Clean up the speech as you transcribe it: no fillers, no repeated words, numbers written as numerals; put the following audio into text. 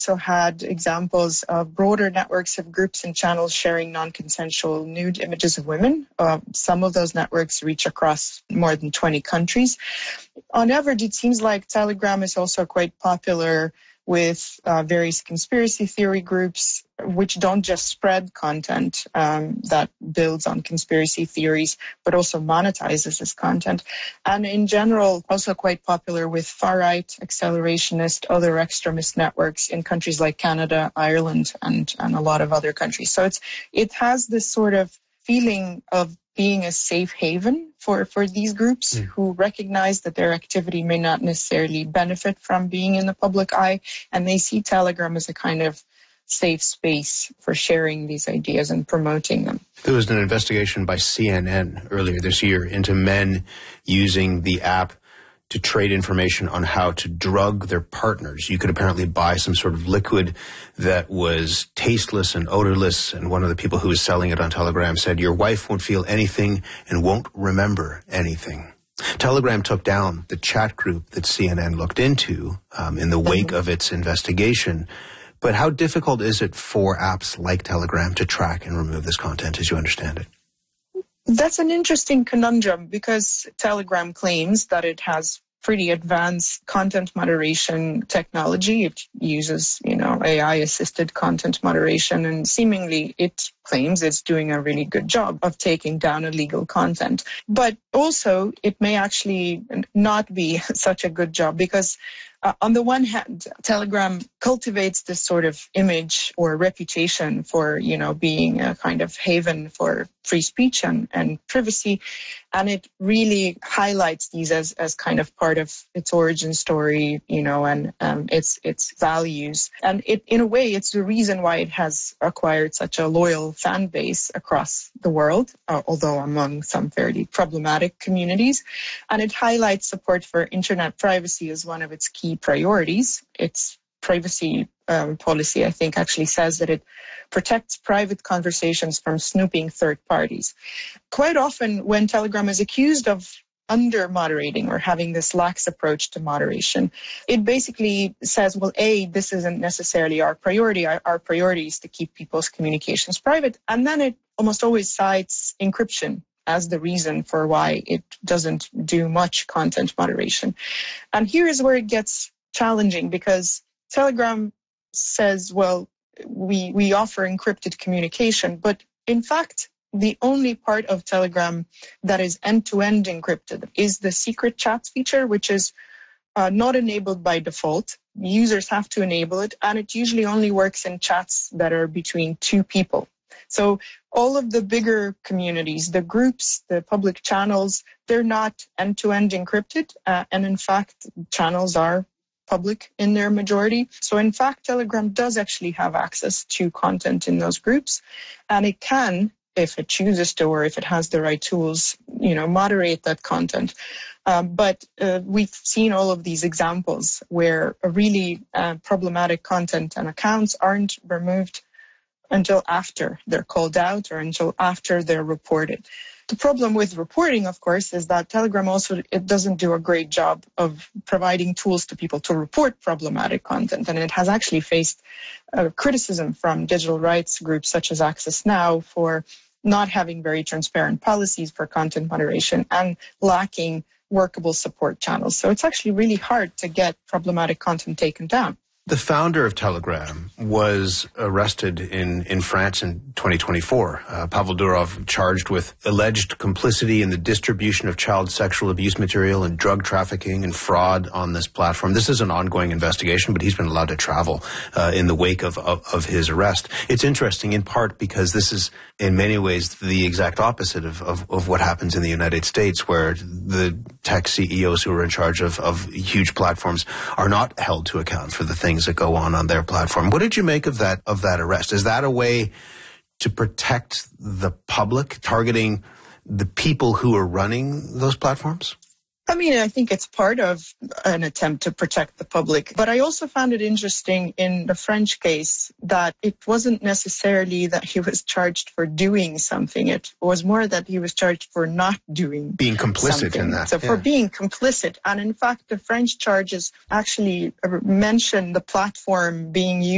also had examples of broader networks of groups and channels sharing non-consensual nude images of women. Some of those networks reach across more than 20 countries. On average, it seems like Telegram is also quite popular with various conspiracy theory groups, which don't just spread content that builds on conspiracy theories, but also monetizes this content. And in general, also quite popular with far-right, accelerationist, other extremist networks in countries like Canada, Ireland, and a lot of other countries. So it has this sort of feeling of being a safe haven for these groups who recognize that their activity may not necessarily benefit from being in the public eye, and they see Telegram as a kind of safe space for sharing these ideas and promoting them. There was an investigation by CNN earlier this year into men using the app to trade information on how to drug their partners. You could apparently buy some sort of liquid that was tasteless and odorless, and one of the people who was selling it on Telegram said, "Your wife won't feel anything and won't remember anything." Telegram took down the chat group that CNN looked into in the wake of its investigation. But how difficult is it for apps like Telegram to track and remove this content, as you understand it? That's an interesting conundrum, because Telegram claims that it has pretty advanced content moderation technology. It uses, AI-assisted content moderation, and seemingly it claims it's doing a really good job of taking down illegal content. But also, it may actually not be such a good job, because on the one hand, Telegram cultivates this sort of image or reputation for, being a kind of haven for free speech and privacy. And it really highlights these as kind of part of its origin story, and its values. And in a way, it's the reason why it has acquired such a loyal fan base across the world, although among some fairly problematic communities. And it highlights support for internet privacy as one of its key priorities. Its privacy policy, I think, actually says that it protects private conversations from snooping third parties. Quite often, when Telegram is accused of under-moderating or having this lax approach to moderation, it basically says, well, this isn't necessarily our priority. Our priority is to keep people's communications private. And then it almost always cites encryption as the reason for why it doesn't do much content moderation. And here is where it gets challenging, because Telegram says, well, we offer encrypted communication, but in fact, the only part of Telegram that is end-to-end encrypted is the secret chats feature, which is not enabled by default. Users have to enable it, and it usually only works in chats that are between two people. So all of the bigger communities, the groups, the public channels, they're not end-to-end encrypted, and in fact, channels are public in their majority. So in fact, Telegram does actually have access to content in those groups, and it can, if it chooses to, or if it has the right tools, moderate that content. But we've seen all of these examples where a really problematic content and accounts aren't removed until after they're called out or until after they're reported. The problem with reporting, of course, is that Telegram it doesn't do a great job of providing tools to people to report problematic content. And it has actually faced criticism from digital rights groups such as Access Now for not having very transparent policies for content moderation and lacking workable support channels. So it's actually really hard to get problematic content taken down. The founder of Telegram was arrested in France in 2024. Pavel Durov, charged with alleged complicity in the distribution of child sexual abuse material and drug trafficking and fraud on this platform. This is an ongoing investigation, but he's been allowed to travel in the wake of his arrest. It's interesting in part because this is in many ways the exact opposite of what happens in the United States, where the tech CEOs who are in charge of huge platforms are not held to account for the things that go on their platform. What did you make of that arrest? Is that a way to protect the public, targeting the people who are running those platforms? I mean, I think it's part of an attempt to protect the public. But I also found it interesting in the French case that it wasn't necessarily that he was charged for doing something. It was more that he was charged for not doing being complicit something. in that. So for being complicit. And in fact, the French charges actually mention the platform being used